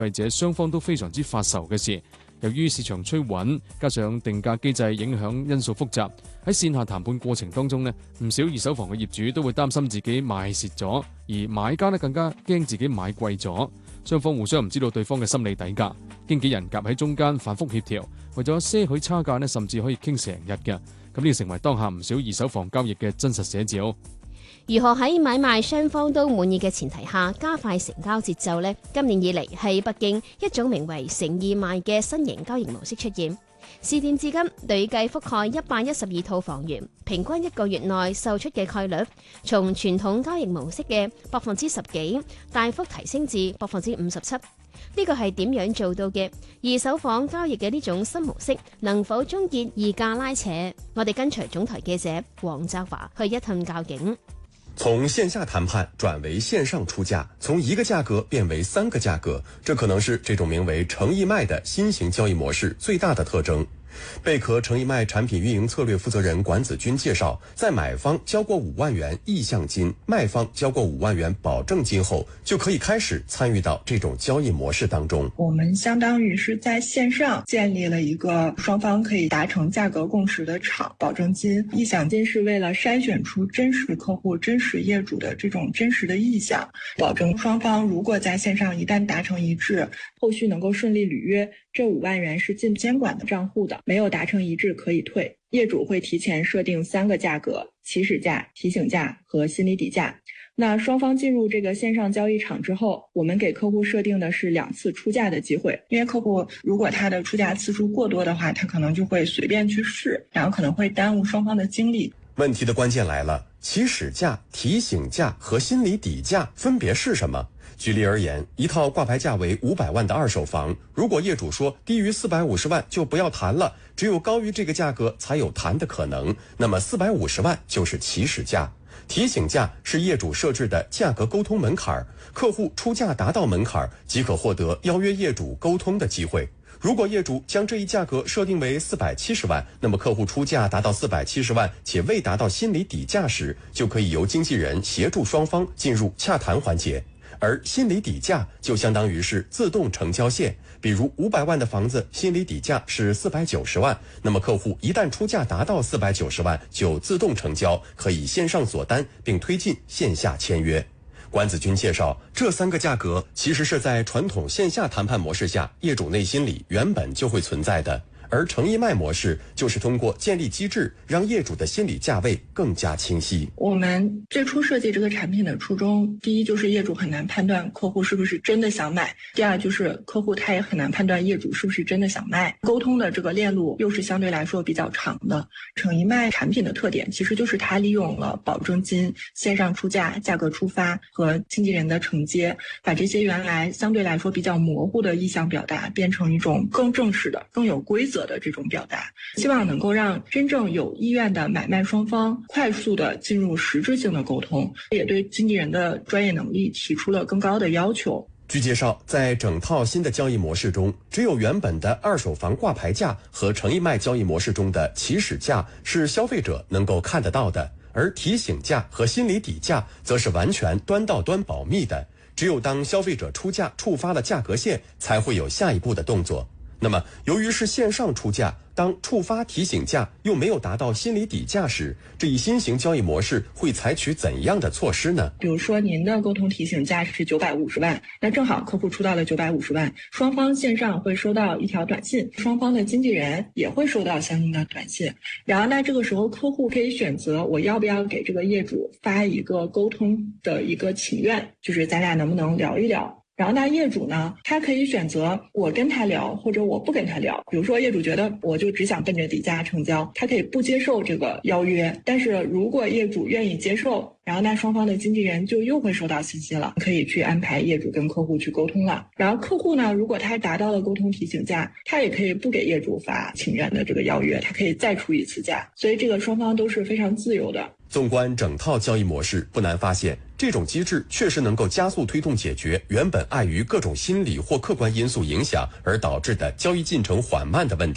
消費者雙方都非常之發愁嘅事。由於市場趨穩，加上定價機制影響因素複雜，喺線下談判過程當中呢，唔少二手房嘅業主都會擔心自己賣蝕咗，而買家呢更加驚自己買貴咗。雙方互相唔知道對方嘅心理底價，經紀人夾喺中間反覆協調，為咗些許差價呢，甚至可以傾成日嘅。咁呢個成為當下唔少二手房交易嘅真實寫照。 如何喺買賣雙方都滿意嘅前提下加快成交節奏呢？今年以嚟喺北京一種名為誠意賣嘅新型交易模式出現，試店至今累計覆蓋112套房源，平均1個月內售出嘅概率從傳統交易模式嘅10%幾大幅提升至57%。呢個係點樣做到嘅？二手房交易嘅呢種新模式能否終結議價拉扯？我哋跟隨總台記者黃澤華去一探究竟。 從線下談判轉為線上出價，從一個價格變為3個價格，這可能是這種名為誠意賣的新型交易模式最大的特徵。貝殼誠意賣產品運營策略負責人管子君介紹，在買方交過5萬元意向金，賣方交過5萬元保證金後，就可以開始參與到這種交易模式當中。 我們相當於是在線上建立了一個雙方可以達成價格共識的場，保證金、意向金是為了篩選出真實客戶、真實業主的這種真實的意向，保證雙方如果在線上一旦達成一致，後續能夠順利履約，這5萬元是進監管的賬戶的，沒有達成一致可以退。業主會提前設定3個價格：起始價、提醒價和心理底價。那雙方進入這個線上交易場之後，我們給客戶設定的是2次出價的機會，因為客戶如果他的出價次數過多的話，他可能就會隨便去試，然後可能會耽誤雙方的精力。 問題的關鍵來了，起始價、提醒價和心理底價分別是什麼？舉例而言，一套掛牌價為500萬的二手房，如果業主說低於450萬就不要談了，只有高於這個價格才有談的可能，那麼450萬就是起始價。提醒價是業主設置的價格溝通門檻，客戶出價達到門檻即可獲得邀約業主溝通的機會。如果業主將這一價格設定為470萬，那麼客戶出價達到470萬且未達到心理底價時，就可以由經紀人協助雙方進入洽談環節。而心理底價就相當於是自動成交線，比如500萬的房子心理底價是490萬，那麼客戶一旦出價達到490萬就自動成交，可以線上鎖單並推進線下簽約。管子君介紹，這3個價格其實是在傳統線下談判模式下業主內心裡原本就會存在的。而誠意賣模式就是通過建立機制，讓業主的心理價位更加清晰。 我們最初設計這個產品的初衷，第一就是業主很難判斷客戶是不是真的想買，第二就是客戶他也很難判斷業主是不是真的想賣。溝通的這個鏈路又是相對來說比較長的。誠意賣產品的特點其實就是它利用了保證金、線上出價、價格出發和經紀人的承接，把這些原來相對來說比較模糊的意向表達變成一種更正式的、更有規則的這種表達，希望能夠讓真正有意願的買賣雙方快速的進入實質性的溝通，也對經紀人的專業能力提出了更高的要求。 據介紹，在整套新的交易模式中，只有原本的二手房掛牌價和誠意賣交易模式中的起始價是消費者能夠看得到的，而提醒價和心理底價則是完全端到端保密的，只有當消費者出價觸發了價格線，才會有下一步的動作。那麼由於是線上出價，當觸發提醒價又沒有達到心理底價時，這一新型交易模式會採取怎樣的措施呢？ 比如說您的溝通提醒價是950萬，那正好客戶出到了950萬，雙方線上會收到一條短信，雙方的經紀人也會收到相應的短信。然後那這個時候客戶可以選擇我要不要給這個業主發一個溝通的一個請願，就是咱倆能不能聊一聊。然後那業主呢，他可以選擇我跟他聊，或者我不跟他聊。比如說業主覺得我就只想奔着底價成交，他可以不接受這個邀約。但是如果業主願意接受，然後那雙方的經紀人就又會收到信息了，可以去安排業主跟客戶去溝通了。然後客戶呢，如果他達到了溝通提醒價，他也可以不給業主發請願的這個邀約，他可以再出一次價。所以這個雙方都是非常自由的。 縱觀整套交易模式，不難發現，這種機制確實能夠加速推動解決原本礙於各種心理或客觀因素影響而導致的交易進程緩慢的問題。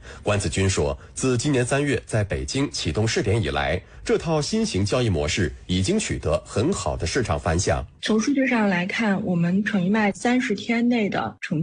关子军说，自今年3月在北京启动试点以来，这套新型交易模式已经取得很好的市场反响。 从数据上来看，我们成一卖30天内的成